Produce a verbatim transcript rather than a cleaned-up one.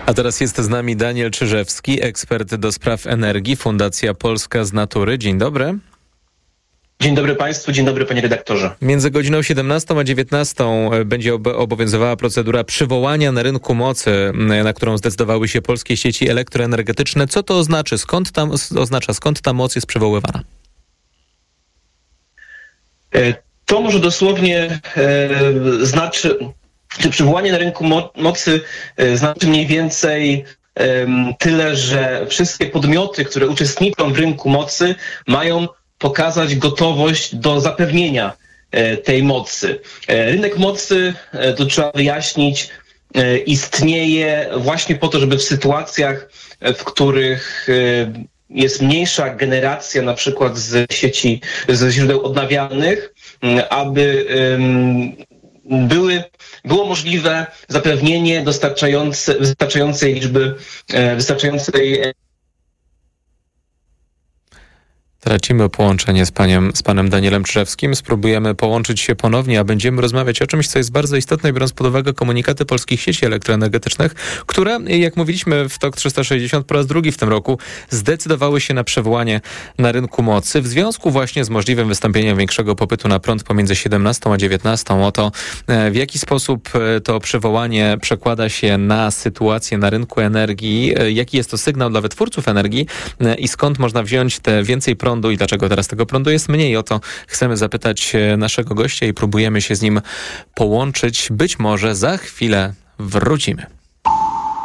A teraz jest z nami Daniel Czyżewski, ekspert do spraw energii, Fundacja Polska z Natury. Dzień dobry. Dzień dobry Państwu, dzień dobry Panie redaktorze. Między godziną siedemnastą a dziewiętnastą będzie obowiązywała procedura przywołania na rynku mocy, na którą zdecydowały się polskie sieci elektroenergetyczne. Co to oznacza? Skąd tam, oznacza? Skąd ta moc jest przywoływana? To może dosłownie e, znaczy, czy przywołanie na rynku mo- mocy e, znaczy mniej więcej e, tyle, że wszystkie podmioty, które uczestniczą w rynku mocy, mają pokazać gotowość do zapewnienia e, tej mocy. E, rynek mocy, e, to trzeba wyjaśnić, e, istnieje właśnie po to, żeby w sytuacjach, w których e, jest mniejsza generacja na przykład z sieci, ze źródeł odnawialnych, aby um, były, było możliwe zapewnienie dostarczające, wystarczającej liczby, e, wystarczającej Tracimy połączenie z, paniem, z panem Danielem Czyżewskim. Spróbujemy połączyć się ponownie, a będziemy rozmawiać o czymś, co jest bardzo istotne, biorąc pod uwagę komunikaty polskich sieci elektroenergetycznych, które, jak mówiliśmy w Tok trzysta sześćdziesiąt po raz drugi w tym roku, zdecydowały się na przywołanie na rynku mocy w związku właśnie z możliwym wystąpieniem większego popytu na prąd pomiędzy siedemnastą a dziewiętnastą. O to, w jaki sposób to przywołanie przekłada się na sytuację na rynku energii, jaki jest to sygnał dla wytwórców energii i skąd można wziąć te więcej prądu i dlaczego teraz tego prądu jest mniej. O to chcemy zapytać naszego gościa i próbujemy się z nim połączyć. Być może za chwilę wrócimy.